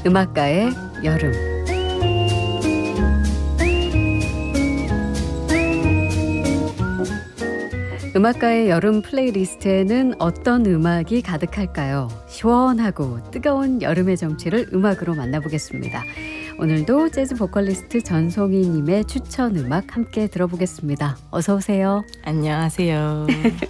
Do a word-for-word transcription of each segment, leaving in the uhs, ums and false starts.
음악가의 여름. 음악가의 여름 플레이리스트에는 어떤 음악이 가득할까요? 시원하고 뜨거운 여름의 정취를 음악으로 만나보겠습니다. 오늘도 재즈 보컬리스트 전송희님의 추천 음악 함께 들어보겠습니다. 어서 오세요. 안녕하세요.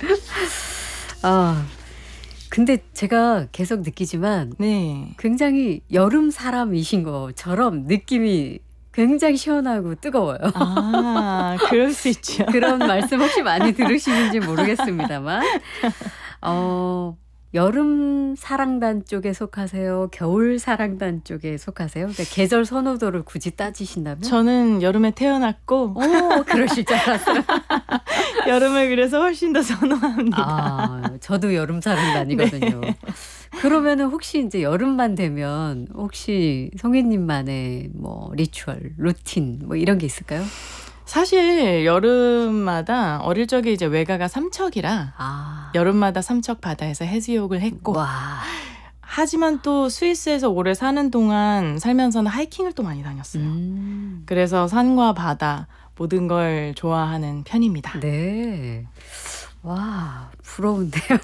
아, 근데 제가 계속 느끼지만 네. 굉장히 여름 사람이신 것처럼 느낌이 굉장히 시원하고 뜨거워요. 아, 그럴 수 있죠. 그런 말씀 혹시 많이 들으시는지 모르겠습니다만 어, 여름 사랑단 쪽에 속하세요? 겨울 사랑단 쪽에 속하세요? 그러니까 계절 선호도를 굳이 따지신다면? 저는 여름에 태어났고 오, 그러실 줄 알았어요. 여름을 그래서 훨씬 더 선호합니다. 아, 저도 여름 사랑단이거든요. 네. 그러면은 혹시 이제 여름만 되면 혹시 성희님만의 뭐 리추얼, 루틴 뭐 이런 게 있을까요? 사실 여름마다 어릴 적에 이제 외가가 삼척이라 아, 여름마다 삼척 바다에서 해수욕을 했고 와, 하지만 또 스위스에서 오래 사는 동안 살면서는 하이킹을 또 많이 다녔어요. 음, 그래서 산과 바다 모든 걸 좋아하는 편입니다. 네, 와, 부러운데요.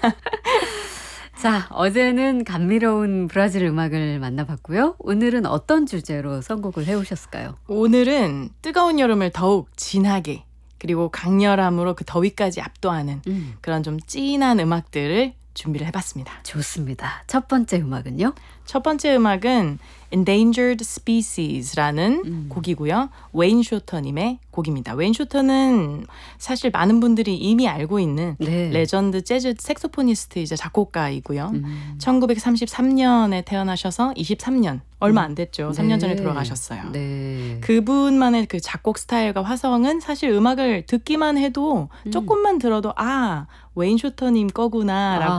자, 어제는 감미로운 브라질 음악을 만나봤고요. 오늘은 어떤 주제로 선곡을 해오셨을까요? 오늘은 뜨거운 여름을 더욱 진하게 그리고 강렬함으로 그 더위까지 압도하는 음, 그런 좀 찐한 음악들을 준비를 해봤습니다. 좋습니다. 첫 번째 음악은요? 첫 번째 음악은 Endangered Species라는 음. 곡이고요. 웨인 쇼터님의 곡입니다. 웨인 쇼터는 사실 많은 분들이 이미 알고 있는 네. 레전드 재즈 색소포니스트이자 작곡가이고요. 음. 천구백삼십삼 년에 태어나셔서 이십삼 년, 얼마 안 됐죠. 삼 년 전에 네. 돌아가셨어요. 네. 그분만의 그 작곡 스타일과 화성은 사실 음악을 듣기만 해도 음. 조금만 들어도 아, 웨인 쇼터님 거구나 라고